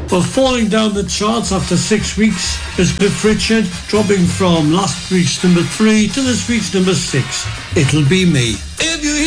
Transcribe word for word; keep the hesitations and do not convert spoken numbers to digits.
Well, falling down the charts after six weeks is Cliff Richard, dropping from last week's number three to this week's number six. It'll Be Me. If you